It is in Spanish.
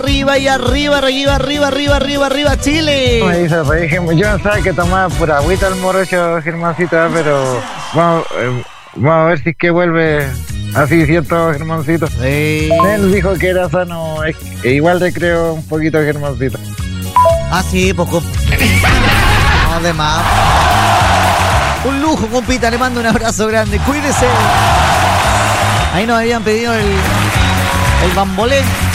Arriba y arriba, arriba, Chile. Me dice, pues, yo no sabía que tomaba pura agüita el morocho, Germancito, pero vamos a ver si es que vuelve así, ¿cierto, Germancito? Sí. Él dijo que era sano, igual le creo un poquito a Germancito. Ah, sí, poco. No, de más. Un lujo, compita, le mando un abrazo grande, cuídese. Ahí nos habían pedido el bambolé.